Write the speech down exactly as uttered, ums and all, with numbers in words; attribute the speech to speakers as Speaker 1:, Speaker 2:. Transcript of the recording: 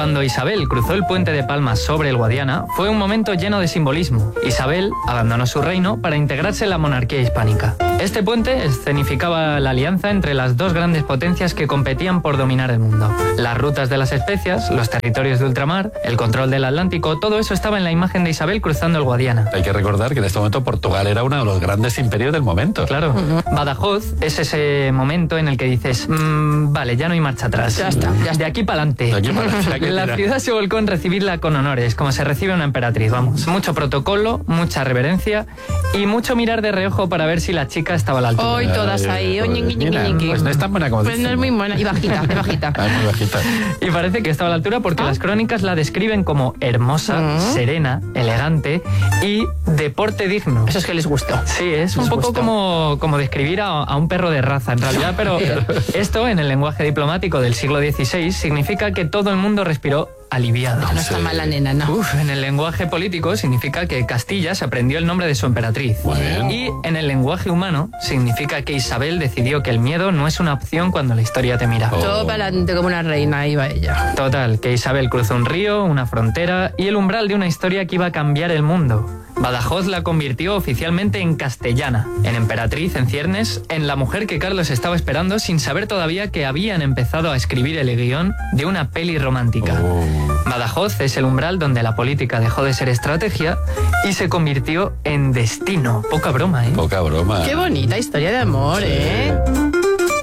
Speaker 1: Cuando Isabel cruzó el puente de Palma sobre el Guadiana, fue un momento lleno de simbolismo. Isabel abandonó su reino para integrarse en la monarquía hispánica. Este puente escenificaba la alianza entre las dos grandes potencias que competían por dominar el mundo. Las rutas de las especias, los territorios de ultramar, el control del Atlántico, todo eso estaba en la imagen de Isabel cruzando el Guadiana.
Speaker 2: Hay que recordar que en este momento Portugal era uno de los grandes imperios del momento.
Speaker 1: Claro. Uh-huh. Badajoz es ese momento en el que dices, mmm, vale, ya no hay marcha atrás.
Speaker 3: Ya está, ya está.
Speaker 1: De aquí para adelante.
Speaker 2: De aquí para adelante.
Speaker 1: La ciudad se volcó en recibirla con honores, como se recibe una emperatriz, vamos. Mucho protocolo, mucha reverencia y mucho mirar de reojo para ver si la chica estaba a la altura.
Speaker 3: Hoy todas ahí,
Speaker 2: Ay,
Speaker 3: oye,
Speaker 2: pues,
Speaker 3: ñiqui,
Speaker 2: mira,
Speaker 3: ñiqui.
Speaker 2: pues no es tan buena como
Speaker 3: Pues no es muy buena, y bajita, es bajita.
Speaker 2: Ah, muy bajita.
Speaker 1: Y parece que estaba a la altura porque
Speaker 3: ¿Ah?
Speaker 1: las crónicas la describen como hermosa,
Speaker 3: ¿Mm?
Speaker 1: serena, elegante y de porte digno.
Speaker 3: Eso es que les gustó.
Speaker 1: Sí, es un
Speaker 3: Les
Speaker 1: poco
Speaker 3: gustó.
Speaker 1: como, como describir a, a un perro de raza, en realidad, pero esto, en el lenguaje diplomático del siglo dieciséis, significa que todo el mundo respiró aliviado.
Speaker 3: No está
Speaker 2: Sí.
Speaker 3: mal la nena, no.
Speaker 1: Uf, en el lenguaje político significa que Castilla se aprendió el nombre de su emperatriz.
Speaker 2: Muy bien.
Speaker 1: Y en el lenguaje humano significa que Isabel decidió que el miedo no es una opción cuando la historia te mira.
Speaker 2: Oh.
Speaker 3: Todo para adelante como una reina, iba ella.
Speaker 1: Total, que Isabel cruzó un río, una frontera y el umbral de una historia que iba a cambiar el mundo. Badajoz la convirtió oficialmente en castellana, en emperatriz, en ciernes, en la mujer que Carlos estaba esperando sin saber todavía que habían empezado a escribir el guión de una peli romántica.
Speaker 2: Oh.
Speaker 1: Badajoz es el umbral donde la política dejó de ser estrategia y se convirtió en destino. Poca broma, ¿eh?
Speaker 2: Poca broma.
Speaker 3: Qué bonita historia de amor, ¿eh?